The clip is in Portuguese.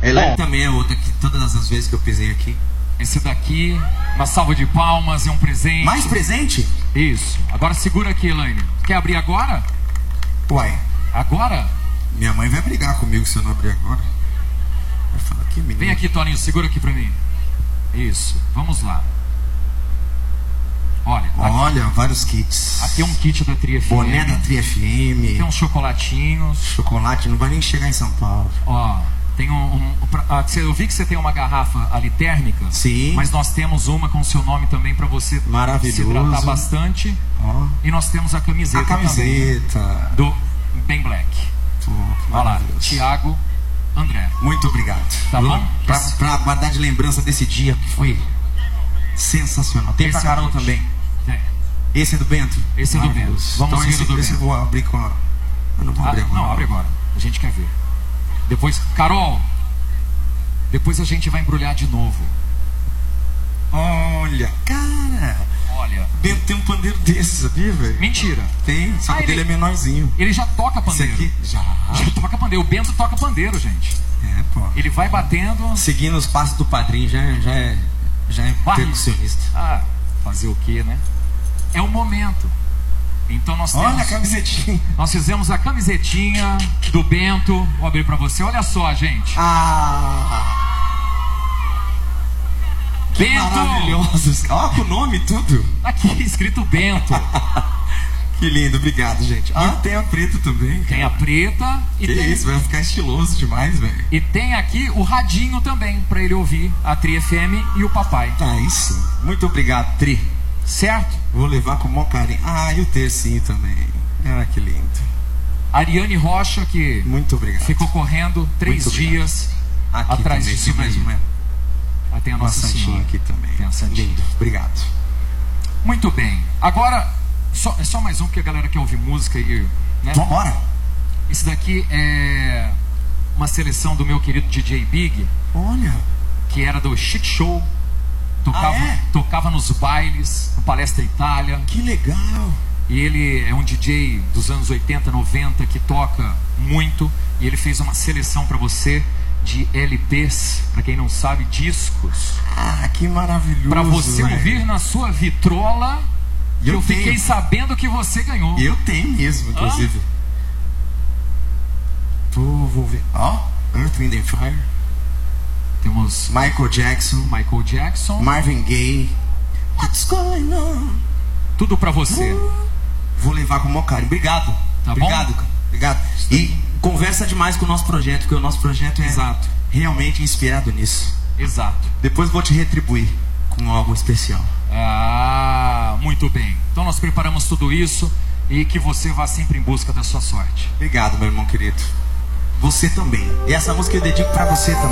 Ela também é outra que todas as vezes que eu pisei aqui. Esse daqui, uma salva de palmas, é um presente. Mais presente? Isso. Agora segura aqui, Elaine. Quer abrir agora? Uai. Agora? Minha mãe vai brigar comigo se eu não abrir agora. Vai falar aqui, menino. Vem aqui, Toninho, segura aqui pra mim. Isso. Vamos lá. Olha. Olha, vários kits. Aqui é um kit da Tri FM. Boné da Tri FM. Tem uns chocolatinhos. Chocolate não vai nem chegar em São Paulo. Ó, tem eu vi que você tem uma garrafa ali térmica. Sim. Mas nós temos uma com o seu nome também pra você se hidratar bastante. Ó. E nós temos a camiseta. A camiseta também, do Ben Black. Olha lá, Thiago André. Muito obrigado. Tá bom? Pra guardar de lembrança desse dia que foi sensacional. Tem pra Carol também. É. Esse é do Bento? Esse é do Bento. Vamos ver o do Bento. Esse eu vou abrir com a... Eu não vou abrir agora. Não, abre agora. A gente quer ver. Depois, Carol, depois a gente vai embrulhar de novo. Olha, cara. Olha. Bento tem um pandeiro desse, sabia, velho? Mentira. Tem, só que o dele é menorzinho. Ele já toca pandeiro. Esse aqui? Já toca pandeiro. O Bento toca pandeiro, gente. É, pô. Ele vai batendo. Seguindo os passos do padrinho, já é percussionista. Ah, fazer o quê, né? É o momento. Então nós temos... Olha a camisetinha. Nós fizemos a camisetinha do Bento. Vou abrir pra você. Olha só, gente. Que Bento! Maravilhosos. Ó, com o nome e tudo. Aqui, escrito Bento. Que lindo, obrigado, gente. Tem a preta também. Tem a preta. E que isso, vai ficar estiloso demais, velho. E tem aqui o radinho também, pra ele ouvir a Tri FM e o papai. Isso. Muito obrigado, Tri. Certo? Vou levar com o maior carinho. E o tercinho também. Que lindo. Ariane Rocha, que muito obrigado. Ficou correndo 3 dias aqui atrás também, disso mesmo. Tem a nossa santinha aqui também. Tem a santinha. Lindo. Obrigado. Muito bem. Agora, só mais um, porque a galera quer ouvir música e... Né? Vambora. Esse daqui é uma seleção do meu querido DJ Big. Olha. Que era do Chic Show. Tocava nos bailes, no Palestra Itália. Que legal. E ele é um DJ dos anos 80, 90 que toca muito. E ele fez uma seleção pra você de LPs, pra quem não sabe, discos. Que maravilhoso. Pra você ouvir na sua vitrola. E eu fiquei sabendo que você ganhou. Eu tenho mesmo, inclusive. Vou ver. Earth, Wind and Fire. Temos Michael Jackson, Marvin Gaye. What's going on? Tudo pra você. Vou levar com o maior carinho. Obrigado. Tá obrigado, bom? Obrigado. E conversa demais com o nosso projeto, porque o nosso projeto é realmente inspirado nisso. Exato. Depois vou te retribuir com algo especial. Muito bem. Então nós preparamos tudo isso e que você vá sempre em busca da sua sorte. Obrigado, meu irmão querido. Você também. E essa música eu dedico pra você também.